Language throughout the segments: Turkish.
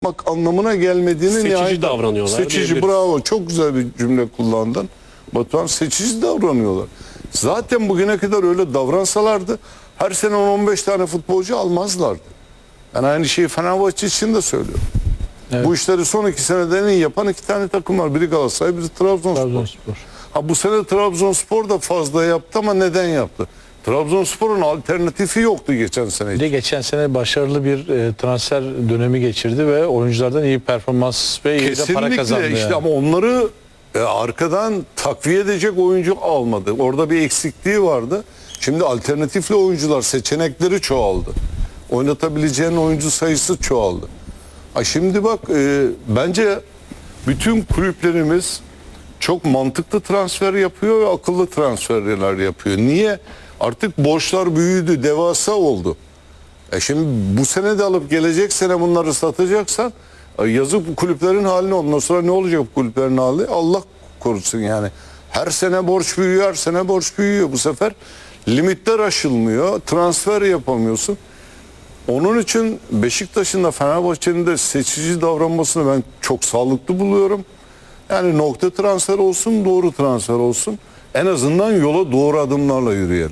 yapmak anlamına gelmediğini seçici davranıyorlar. Seçici, bravo, çok güzel bir cümle kullandın. Batuhan, seçici davranıyorlar. Zaten bugüne kadar öyle davransalardı her sene 10-15 tane futbolcu almazlardı. Ben aynı şeyi Fenerbahçe için de söylüyorum. Evet. Bu işleri son 2 seneden iyi yapan 2 tane takım var. Biri Galatasaray, biri Trabzonspor. Ha, bu sene Trabzonspor da fazla yaptı ama neden yaptı? Trabzonspor'un alternatifi yoktu geçen sene. Bir de geçen sene başarılı bir transfer dönemi geçirdi ve oyunculardan iyi performans ve iyi de para kazandı. Kesinlikle işte, yani. ama onları arkadan takviye edecek oyuncu almadı. Orada bir eksikliği vardı. Şimdi alternatifli oyuncular, seçenekleri çoğaldı. Oynatabileceğin oyuncu sayısı çoğaldı. Şimdi bak, bence bütün kulüplerimiz çok mantıklı transfer yapıyor ve akıllı transferler yapıyor. Niye? Artık borçlar büyüdü, devasa oldu. Şimdi bu sene de alıp gelecek sene bunları satacaksan yazık bu kulüplerin haline. Ondan sonra ne olacak bu kulüplerin hali? Allah korusun yani. Her sene borç büyüyor, her sene borç büyüyor. Bu sefer limitler aşılmıyor, transfer yapamıyorsun. Onun için Beşiktaş'ın da Fenerbahçe'nin de seçici davranmasını ben çok sağlıklı buluyorum. Yani nokta transfer olsun, doğru transfer olsun. En azından yola doğru adımlarla yürüyelim.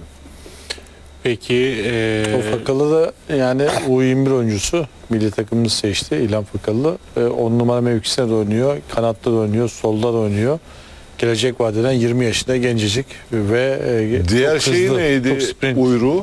Peki Fakalı da yani U21 oyuncusu milli takımımız seçti. İlhan Fakalı 10 numara mevkisine de oynuyor, kanatta da oynuyor, solda da oynuyor. Gelecek vadeden 20 yaşında gencecik ve diğer şey neydi? Uyruğu?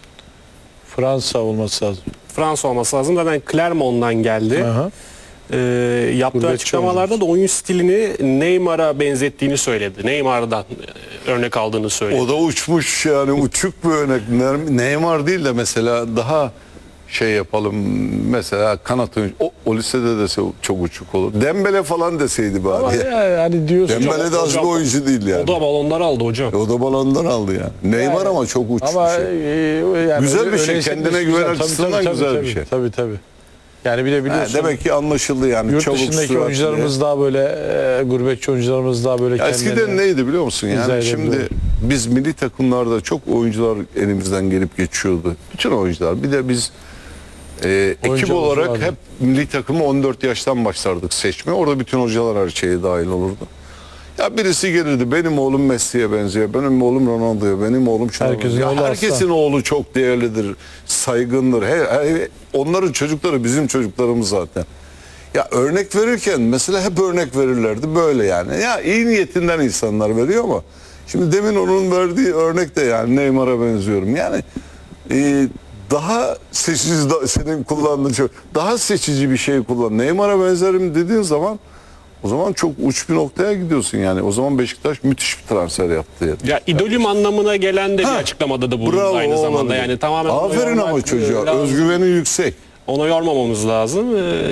Fransa olması lazım. Fransa olması lazım. Zaten Clermont'dan geldi. Aha. Yaptığı Gurbetçi açıklamalarda oyuncusu. da oyun stilini Neymar'a benzettiğini söyledi. Neymar'dan örnek aldığını söyledi. O da uçmuş yani, uçuk bir örnek. Neymar değil de mesela daha şey yapalım, mesela kanat oyuncu. O lisede de çok uçuk olur. Dembele falan deseydi Ama bari. yani diyorsun. Dembele de az bir oyuncu değil yani. O da balonlar aldı hocam. O da balondan aldı yani. Neymar Yani, ama çok uç ama bir şey. yani Güzel bir şey, öyle kendine güven açısından güzel bir şey. Tabii. Yani bir de biliyorsun. Demek ki anlaşıldı yani. Yurt Çabuk, dışındaki süratli. oyuncularımız daha böyle gurbetçi oyuncularımız daha böyle Eskiden neydi biliyor musun? izah Yani şimdi edebiliyor. biz milli takımlarda çok oyuncular elimizden gelip geçiyordu. Bütün oyuncular. Bir de biz ekip Oyuncu olarak vardı. hep milli takımı 14 yaştan başlardık seçmeye. Orada bütün hocalar her şeye dahil olurdu. Ya birisi gelirdi, benim oğlum Messi'ye benziyor, benim oğlum Ronaldo'ya, benim oğlum şuna Herkesin benziyor. oğlu Herkesin aslan. oğlu çok değerlidir, saygındır. Onların çocukları bizim çocuklarımız zaten. Ya örnek verirken mesela hep örnek verirlerdi böyle yani. Ya iyi niyetinden insanlar veriyor ama şimdi demin onun verdiği örnek de yani Neymar'a benziyorum. Yani daha seçici, senin kullandığın şey, daha seçici bir şey kullan. Neymar'a benzerim dediğin zaman o zaman çok uç bir noktaya gidiyorsun yani. O zaman Beşiktaş müthiş bir transfer yaptı. Ya idolüm anlamına gelen de bir açıklamada da bulundu Bravo, aynı zamanda. olabilir. Yani tamamen aferin ama çocuğa, özgüveni yüksek. Ona yormamamız lazım.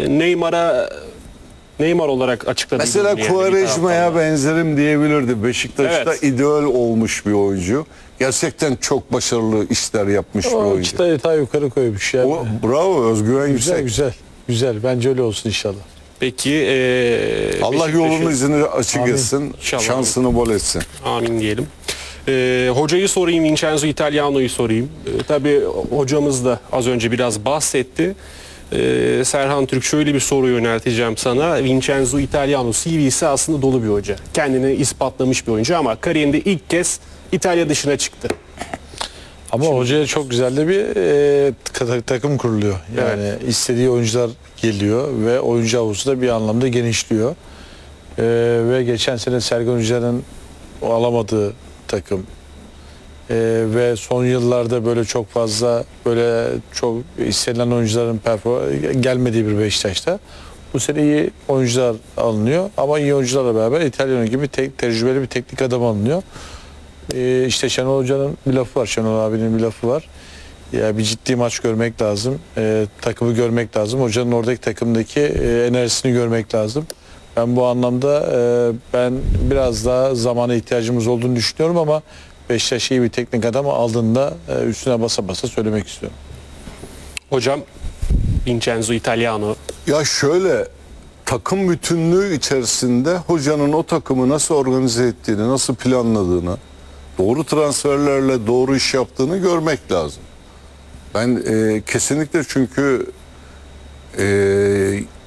Neymar olarak açıkladı. Mesela Quaresma'ya benzerim diyebilirdi. Beşiktaş'ta Evet. idol olmuş bir oyuncu. Gerçekten çok başarılı işler yapmış bir o oyuncu. çıtayı ta yukarı koymuş yani. Bravo, özgüven yüksek. Güzel. Bence öyle olsun inşallah. Peki Allah yolunu izini açık Amin. etsin, İnşallah. şansını bol etsin. Amin diyelim. Hocayı sorayım, Vincenzo Italiano'yu sorayım. Tabii hocamız da az önce biraz bahsetti. Serhan Türk, şöyle bir soru yönelteceğim sana. Vincenzo Italiano CV'si aslında dolu bir hoca. Kendini ispatlamış bir oyuncu ama kariyerinde ilk kez İtalya dışına çıktı. Ama hocaya çok güzel de bir takım kuruluyor. Yani istediği oyuncular geliyor ve oyuncu havuzu da bir anlamda genişliyor. Ve geçen sene Sergen Hoca'nın alamadığı takım ve son yıllarda böyle çok fazla böyle çok istenilen oyuncuların gelmediği bir Beşiktaş'ta bu sene iyi oyuncular alınıyor ama iyi oyuncularla beraber İtalyan gibi tecrübeli bir teknik adam alınıyor. İşte Şenol Hoca'nın bir lafı var, Şenol abinin bir lafı var. Ya bir ciddi maç görmek lazım, takımı görmek lazım. Hocanın oradaki takımdaki enerjisini görmek lazım. Ben bu anlamda ben biraz daha zamana ihtiyacımız olduğunu düşünüyorum ama Beşiktaş iyi bir teknik adam aldığında üstüne basa basa söylemek istiyorum. Hocam, Vincenzo Italiano. Ya şöyle, takım bütünlüğü içerisinde hocanın o takımı nasıl organize ettiğini, nasıl planladığını, doğru transferlerle doğru iş yaptığını görmek lazım. Ben kesinlikle, çünkü